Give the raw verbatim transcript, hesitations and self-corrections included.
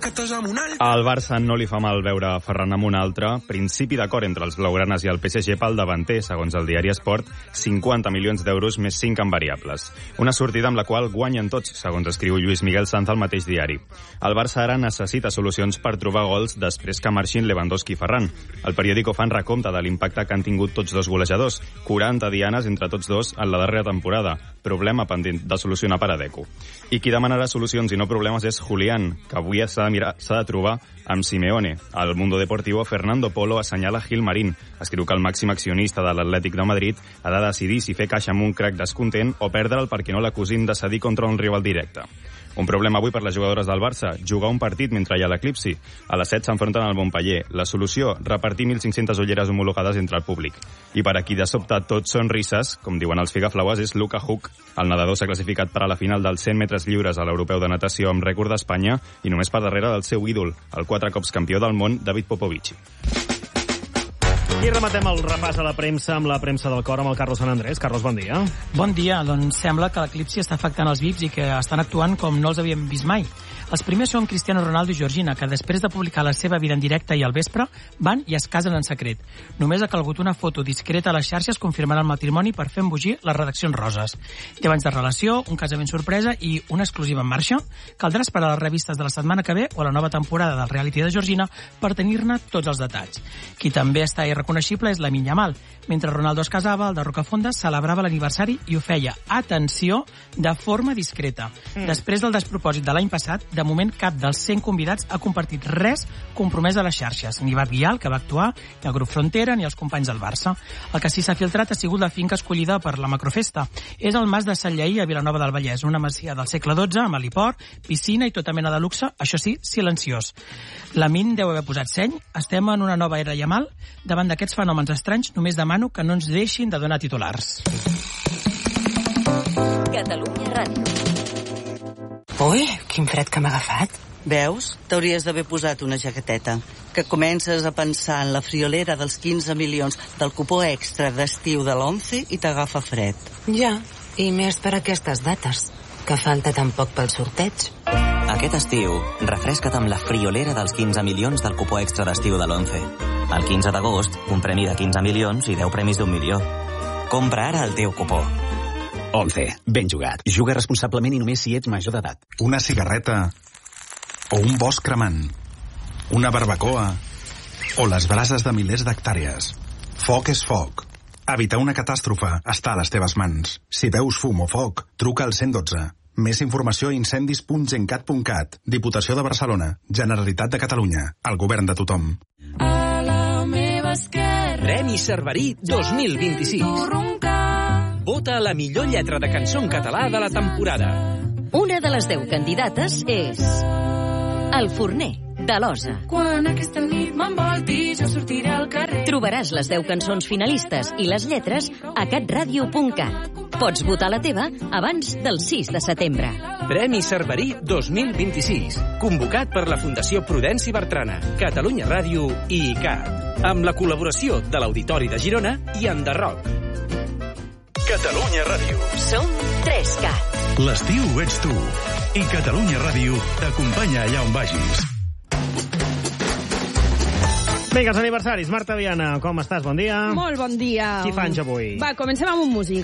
Al Barça no li fa mal veure Ferran amb un altre. Principi d'acord entre els blaugranes i el P S G pel davanter, segons el diari Esport, cinquanta milions d'euros més cinc en variables. Una sortida amb la qual guanyen tots, segons escriu Lluís Miguel Sanz al mateix diari. El Barça ara necessita solucions per trobar gols després que marxin Lewandowski i Ferran. El periòdico fan recompte de l'impacte que han tingut tots dos golejadors, quaranta dianes entre tots dos en la darrera temporada. Problema pendent de solucionar per a Deco. I qui demanarà solucions i no problemes és Julián, que avui s'ha de mirar, s'ha de trobar amb Simeone. Al Mundo Deportivo, Fernando Polo assenyala Gil Marín. Escriu que el màxim accionista de l'Atlètic de Madrid ha de decidir si fer caixa amb un crac descontent o perdre'l perquè no l'acusin de cedir contra un rival directe. Un problema avui per les jugadores del Barça, jugar un partit mentre hi ha l'eclipsi. A les set s'enfronten al Montpellier. La solució, repartir mil cinc-centes ulleres homologades entre el públic. I per aquí de sobte tot són risses, com diuen els figaflaues, és Luka Huk. El nedador s'ha classificat per a la final dels cent metres lliures a l'Europeu de Natació amb rècord d'Espanya i només per darrere del seu ídol, el quatre cops campió del món, David Popovici. I rematem el repàs a la premsa amb la premsa del cor amb el Carlos Sant Andrés. Carlos, bon dia. Bon dia. Doncs sembla que l'eclipsi està afectant els V I Ps i que estan actuant com no els havíem vist mai. Els primers són Cristiano Ronaldo i Georgina, que després de publicar la seva vida en directe i al vespre, van i es casen en secret. Només ha calgut una foto discreta a les xarxes confirmant el matrimoni per fer embogir les redaccions roses. Deu anys de relació, un casament sorpresa i una exclusiva en marxa. Caldrà esperar les revistes de la setmana que ve o la nova temporada del reality de Georgina per tenir-ne tots els detalls. Qui també està irreconeixible és Lamine Yamal. Mentre Ronaldo es casava, el de Rocafonda celebrava l'aniversari i ho feia, atenció, de forma discreta. Mm. Després del despropòsit de l'any passat, de moment cap dels cent convidats ha compartit res compromès a les xarxes. Ni Bat Guial, que va actuar, ni el grup Frontera, ni els companys del Barça. El que sí s'ha filtrat ha sigut la finca escollida per la macrofesta. És el mas de Sant Lleí, a Vilanova del Vallès, una masia del segle dotze, amb heliport, piscina i tota mena de luxe, això sí, silenciós. Lamine deu haver posat seny. Estem en una nova era Yamal. Davant d'aquests fenòmens estranys, només demano que no ens deixin de donar titulars. Catalunya Ràdio. Ui, quin fred que m'ha agafat. Veus? T'hauries d'haver posat una jaqueteta. Que comences a pensar en la friolera dels quinze milions del cupó extra d'estiu de l'Once i t'agafa fred. Ja, i més per aquestes dates, que falta tan poc pel sorteig. Aquest estiu, refresca't amb la friolera dels quinze milions del cupó extra d'estiu de l'Once. El quinze d'agost, un premi de quinze milions i deu premis d'un milió. Compra ara el teu cupó. Once, ben jugat. Juga responsablement i només si ets major d'edat. Una cigarreta o un bosc cremant, una barbacoa o les brases de milers d'hectàrees. Foc és foc. Evitar una catàstrofe està a les teves mans. Si veus fum o foc, truca al cent dotze. Més informació a incendis punt gencat punt cat. Diputació de Barcelona. Generalitat de Catalunya. El govern de tothom. A la meva esquerra. Premi Cerverí dos mil vint-i-sis. Vota la millor lletra de cançó en català de la temporada. Una de les deu candidates és El Forner, de l'Osa. Quan aquesta nit m'envolti, jo sortiré al carrer. Trobaràs les deu cançons finalistes i les lletres a catradio punt cat. Pots votar la teva abans del sis de setembre. Premi Cerverí dos mil vint-i-sis. Convocat per la Fundació Prudenci Bertrana, Catalunya Ràdio i I C A T. Amb la col·laboració de l'Auditori de Girona i Enderroc. Catalunya Ràdio. Som tres cat. L'estiu ets tu. I Catalunya Ràdio t'acompanya allà on vagis. Vinga, els aniversaris. Marta Viana, com estàs? Bon dia. Molt bon dia. Qui fa anys avui? Va, comencem amb un músic.